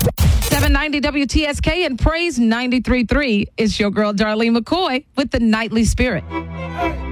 790 WTSK and Praise 93.3. It's your girl, Darlene McCoy, with the Nightly Spirit.